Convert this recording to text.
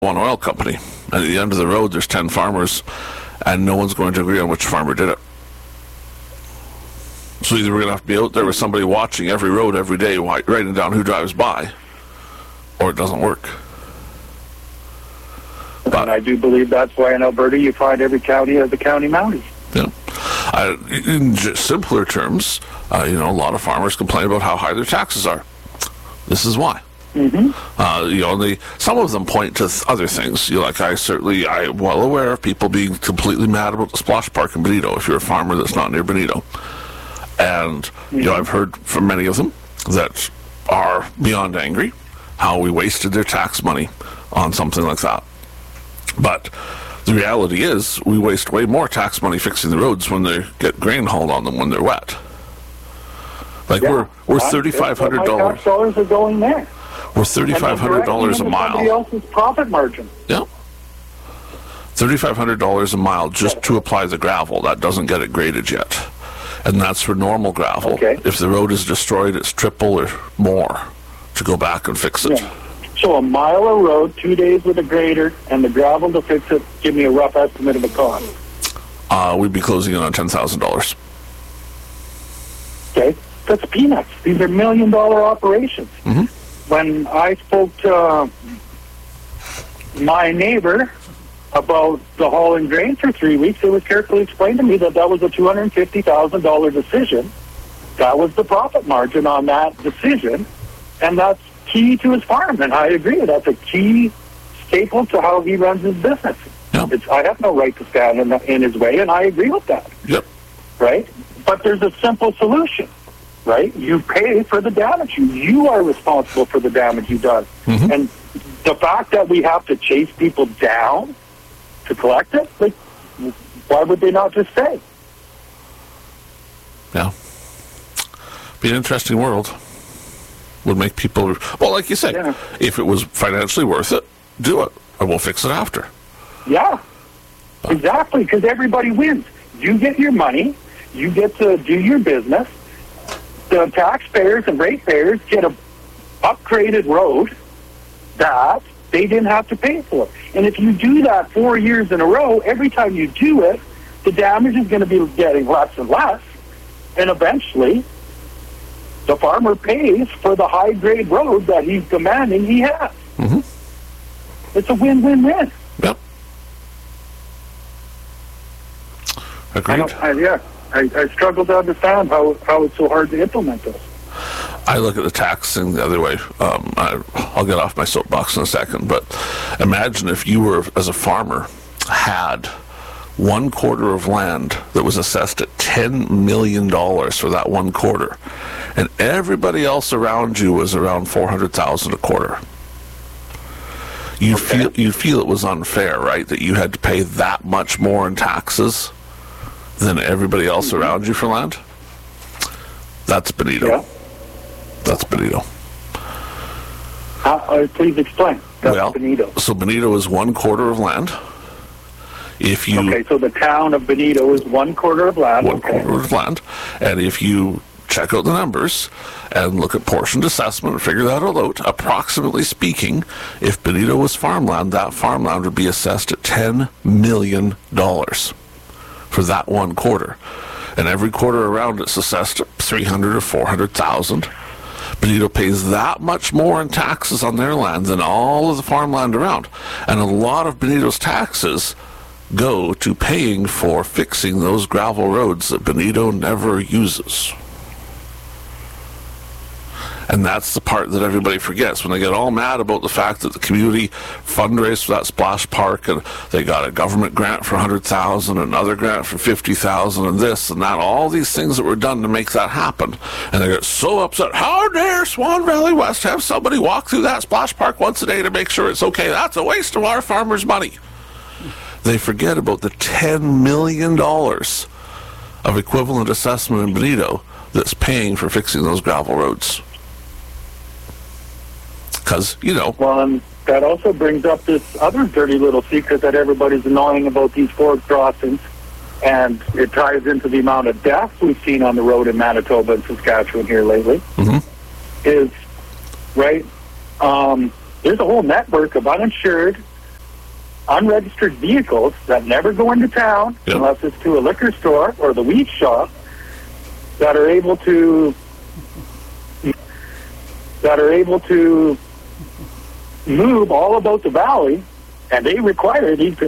one oil company. And at the end of the road, there's 10 farmers, and no one's going to agree on which farmer did it. So either we're going to have to be out there with somebody watching every road every day, writing down who drives by, or it doesn't work. But I do believe that's why in Alberta you find every county has a county Mountie. Yeah. In just simpler terms, a lot of farmers complain about how high their taxes are. This is why. Mm-hmm. Some of them point to other things. I'm well aware of people being completely mad about the splash park in Bonito if you're a farmer that's not near Bonito. And, I've heard from many of them that are beyond angry how we wasted their tax money on something like that. But the reality is we waste way more tax money fixing the roads when they get grain hauled on them when they're wet. We're $3,500. Tax dollars are going there. We're $3,500 a mile. Somebody else's profit margin. Yeah. $3,500 a mile just to apply the gravel. That doesn't get it graded yet. And that's for normal gravel. Okay. If the road is destroyed, it's triple or more to go back and fix it. Yeah. So a mile of road, 2 days with a grader, and the gravel to fix it, give me a rough estimate of the cost. We'd be closing in on $10,000. Okay. That's peanuts. These are $1 million operations. Mm-hmm. When I spoke to my neighbor about the hauling grain for 3 weeks, it was carefully explained to me that was a $250,000 decision. That was the profit margin on that decision, and that's key to his farm. And I agree, that's a key staple to how he runs his business. Yep. I have no right to stand in his way, and I agree with that. Yep. Right? But there's a simple solution. Right? You pay for the damage. You are responsible for the damage you've done. Mm-hmm. And the fact that we have to chase people down to collect it, why would they not just say? Yeah. Be an interesting world. Would make people, well, like you said, if it was financially worth it, do it, or we'll fix it after. Yeah. Exactly, because everybody wins. You get your money, you get to do your business, the taxpayers and ratepayers get an upgraded road that they didn't have to pay for. And if you do that 4 years in a row, every time you do it, the damage is going to be getting less and less. And eventually, the farmer pays for the high-grade road that he's demanding he has. Mm-hmm. It's a win-win-win. Yep. Agreed. I struggle to understand how it's so hard to implement this. I look at the tax thing the other way. I'll get off my soapbox in a second, but imagine if you were, as a farmer, had 1/4 of land that was assessed at $10 million for that 1/4, and everybody else around you was around $400,000 a quarter. You feel it was unfair, right? That you had to pay that much more in taxes than everybody else around you for land? That's Bonito. Yeah. That's Bonito. Please explain. That's Bonito. So Bonito is 1/4 of land. Okay, so the town of Bonito is 1/4 of land. 1/4 of land. And if you check out the numbers and look at portioned assessment and figure that all out, approximately speaking, if Bonito was farmland, that farmland would be assessed at $10 million for that 1/4. And every quarter around it's assessed at $300,000 or $400,000. Bonito pays that much more in taxes on their land than all of the farmland around. And a lot of Bonito's taxes go to paying for fixing those gravel roads that Bonito never uses. And that's the part that everybody forgets when they get all mad about the fact that the community fundraised for that splash park and they got a government grant for $100,000, another grant for $50,000, and this and that, all these things that were done to make that happen. And they get so upset. How dare Swan Valley West have somebody walk through that splash park once a day to make sure it's okay? That's a waste of our farmers' money. They forget about the $10 million of equivalent assessment in Bonito that's paying for fixing those gravel roads. Because, Well, and that also brings up this other dirty little secret that everybody's annoying about these fork crossings, and it ties into the amount of deaths we've seen on the road in Manitoba and Saskatchewan here lately, is, right, there's a whole network of uninsured, unregistered vehicles that never go into town Yep. unless it's to a liquor store or the weed shop that are able to move all about the valley, and they require these